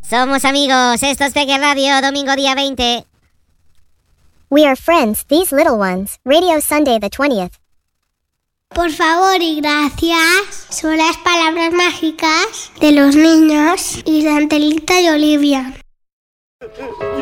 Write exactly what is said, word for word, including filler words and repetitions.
Somos amigos, esto es Peque Radio, domingo día veinte. We are friends, these little ones. Radio Sunday the twentieth. Por favor y gracias son las palabras mágicas de los niños y de Angelita y Olivia.